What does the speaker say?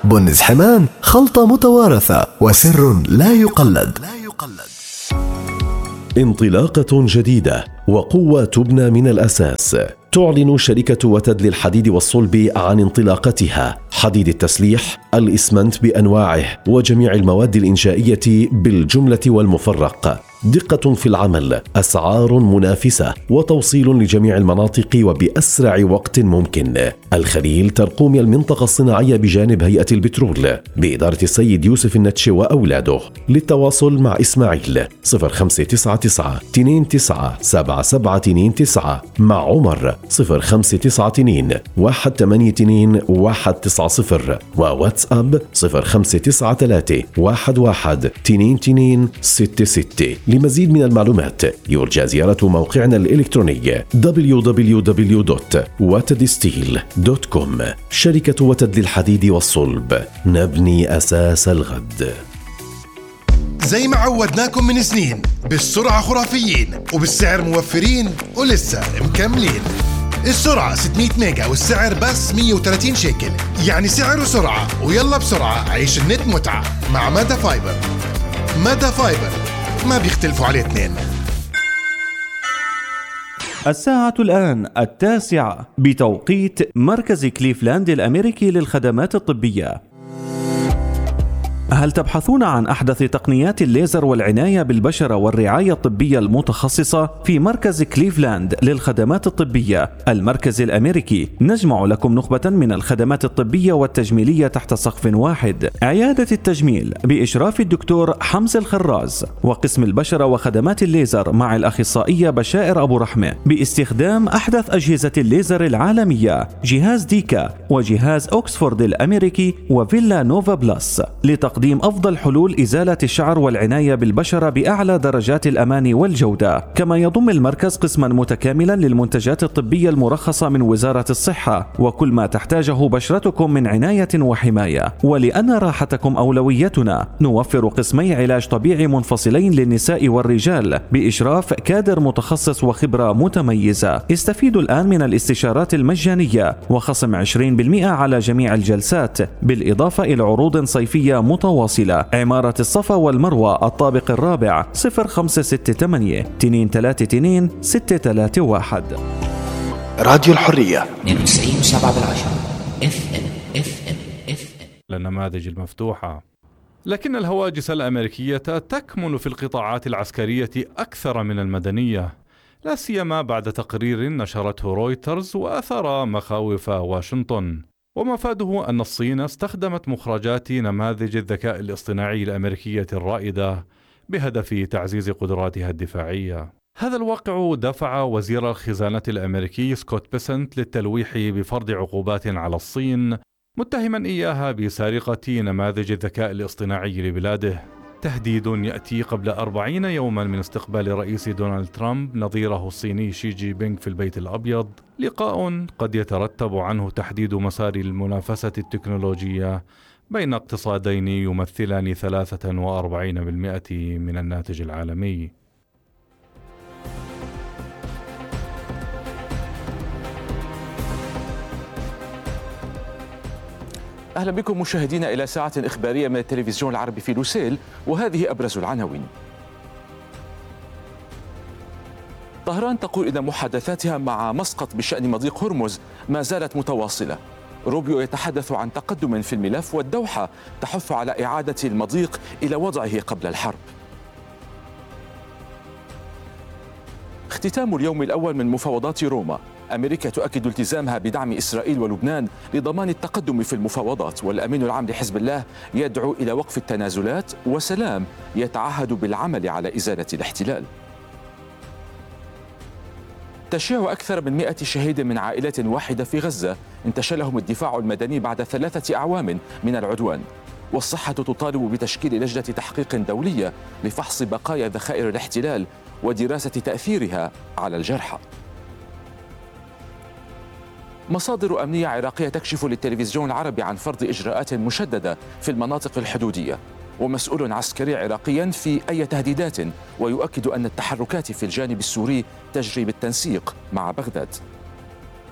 بن زحمان، خلطة متوارثة وسر لا يقلد. انطلاقة جديدة وقوة تبنى من الأساس. تعلن شركة وتد للحديد والصلب عن انطلاقتها. حديد التسليح، الإسمنت بأنواعه وجميع المواد الإنشائية بالجملة والمفرق. دقة في العمل، أسعار منافسة، وتوصيل لجميع المناطق وبأسرع وقت ممكن. الخليل ترقوم المنطقة الصناعية بجانب هيئة البترول بإدارة السيد يوسف النتش وأولاده. للتواصل مع إسماعيل 0599 29 7729، مع عمر 0592 182 190، وواتساب 0593 11 22 66. لمزيد من المعلومات يرجى زيارة موقعنا الإلكتروني www.watedsteel.com. شركة وتد للحديد والصلب، نبني أساس الغد. زي ما عودناكم من سنين، بالسرعة خرافيين وبالسعر موفرين ولسه مكملين. السرعة 600 ميجا والسعر بس 130 شيكل، يعني سعر وسرعة. ويلا بسرعة عيش النت متعة مع مادا فايبر. مادا فايبر ما بيختلفوا عليه اثنين. الساعة الآن 9 بتوقيت مركز كليفلاند الأمريكي للخدمات الطبية. هل تبحثون عن أحدث تقنيات الليزر والعناية بالبشرة والرعاية الطبية المتخصصة؟ في مركز كليفلاند للخدمات الطبية المركز الأمريكي نجمع لكم نخبة من الخدمات الطبية والتجميلية تحت سقف واحد. عيادة التجميل بإشراف الدكتور حمزة الخراز، وقسم البشرة وخدمات الليزر مع الأخصائية بشائر أبو رحمة، باستخدام أحدث أجهزة الليزر العالمية، جهاز ديكا وجهاز أوكسفورد الأمريكي وفيلا نوفا بلس، لتقديم أفضل حلول إزالة الشعر والعناية بالبشرة بأعلى درجات الأمان والجودة. كما يضم المركز قسما متكاملا للمنتجات الطبية المرخصة من وزارة الصحة، وكل ما تحتاجه بشرتكم من عناية وحماية. ولأن راحتكم أولويتنا، نوفر قسمي علاج طبيعي منفصلين للنساء والرجال بإشراف كادر متخصص وخبرة متميزة. استفيدوا الآن من الاستشارات المجانية وخصم 20% على جميع الجلسات، بالإضافة إلى عروض صيفية متواصلة. عمارة الصفا والمروة الطابق الرابع 0568 232 631. راديو الحرية 92.7 FM. للنماذج المفتوحة. لكن الهواجس الأمريكية تكمن في القطاعات العسكرية أكثر من المدنية، لا سيما بعد تقرير نشرته رويترز وأثار مخاوف واشنطن. ومفاده أن الصين استخدمت مخرجات نماذج الذكاء الاصطناعي الأمريكية الرائدة بهدف تعزيز قدراتها الدفاعية. هذا الواقع دفع وزير الخزانة الأمريكي سكوت بيسنت للتلويح بفرض عقوبات على الصين، متهما إياها بسرقة نماذج الذكاء الاصطناعي لبلاده. تهديد يأتي قبل 40 يوما من استقبال رئيس دونالد ترامب نظيره الصيني شي جي بينغ في البيت الأبيض، لقاء قد يترتب عنه تحديد مسار المنافسة التكنولوجية بين اقتصادين يمثلان 43% من الناتج العالمي. أهلا بكم مشاهدينا إلى ساعة إخبارية من التلفزيون العربي في لوسيل، وهذه أبرز العناوين. طهران تقول إن محادثاتها مع مسقط بشأن مضيق هرمز ما زالت متواصلة. روبيو يتحدث عن تقدم في الملف، والدوحة تحث على إعادة المضيق إلى وضعه قبل الحرب. اختتام اليوم الأول من مفاوضات روما. أمريكا تؤكد التزامها بدعم إسرائيل ولبنان لضمان التقدم في المفاوضات، والأمين العام لحزب الله يدعو إلى وقف التنازلات وسلام يتعهد بالعمل على إزالة الاحتلال. تشيع أكثر من 100 شهيد من عائلة واحدة في غزة انتشلهم الدفاع المدني بعد 3 أعوام من العدوان، والصحة تطالب بتشكيل لجنة تحقيق دولية لفحص بقايا ذخائر الاحتلال ودراسة تأثيرها على الجرحى. مصادر أمنية عراقية تكشف للتلفزيون العربي عن فرض إجراءات مشددة في المناطق الحدودية، ومسؤول عسكري عراقي في أي تهديدات، ويؤكد أن التحركات في الجانب السوري تجري بالتنسيق مع بغداد.